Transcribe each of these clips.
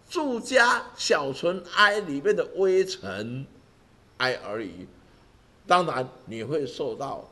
住家小尘埃里面的微尘埃而已。当然你会受到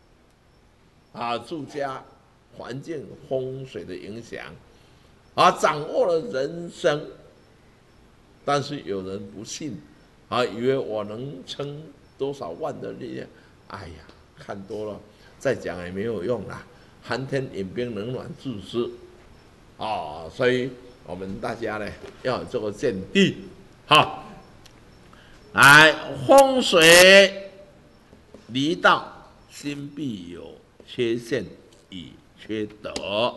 住家环境风水的影响，掌握了人生。但是有人不信，以为我能撑多少万的力量。哎呀，看多了，再讲也没有用啦。寒天饮冰，冷暖自知。所以我们大家呢要有这个见地。好，来风水离道，心必有缺陷与缺德。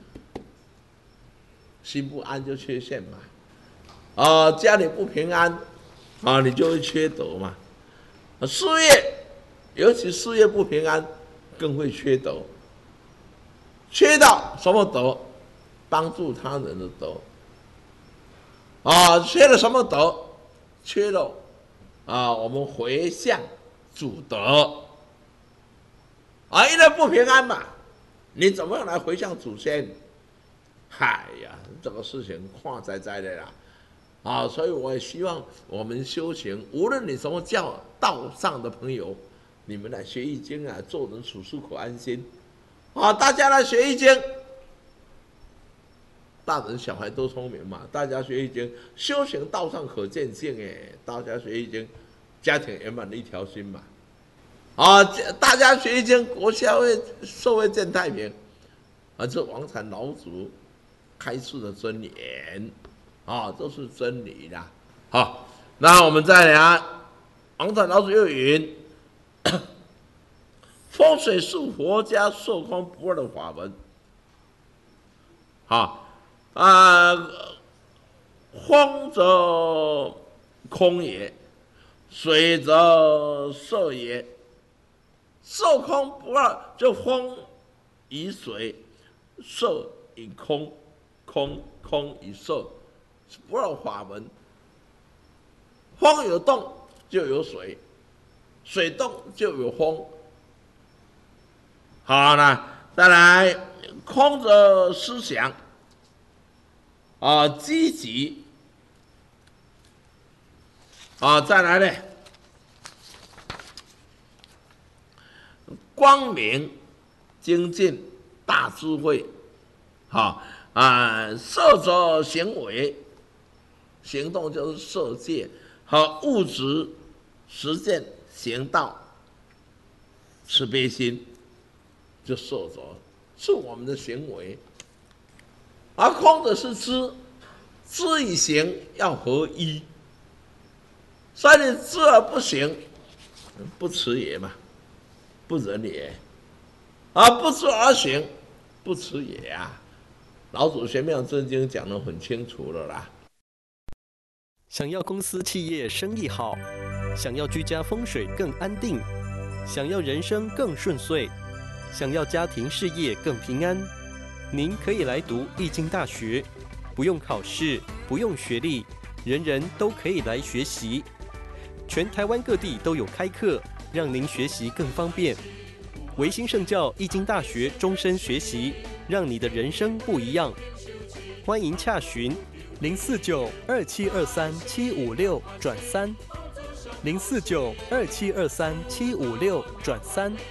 心不安就缺陷嘛。家里不平安，你就会缺德嘛。事业，尤其事业不平安，更会缺德。缺到什么德？帮助他人的德。缺了什么德？缺了我们回向主德。因为不平安嘛，你怎么样来回向祖先？哎呀，这个事情看在在的啦。所以我也希望我们修行，无论你什么教道上的朋友，你们来学易经做人处事可安心。大家来学易经，大人小孩都聪明嘛，大家学易经，修行道上可见性大家学易经，家庭圆满的一条心嘛。大家学易经，国家会社会见太平。这王禅老祖开示的真言。都是真理啦。好，那我们再来王禅老祖又云：风水是佛家受空不二的法门。风则空也，水则色也。受空不二，就风与水，色与空，空与色。不二法门。风有动就有水，水动就有风。好了，再来空着思想积极再来呢光明精进大智慧。色则行为，行动就是色界和物质实践行道，慈悲心就色则是我们的行为。而空的是知，知与行要合一。所以你知而不行，不持也嘛，不仁也。不知而行，不持也老祖玄妙真经讲得很清楚了啦。 想要公司企业生意好，想要居家风水更安定，想要人生更顺遂，想要家庭事业更平安，您可以来读易经大学，不用考试，不用学历，人人都可以来学习。全台湾各地都有开课，让您学习更方便。维新圣教易经大学终身学习，让你的人生不一样。欢迎洽询049-2723-756-3，049-2723-756-3。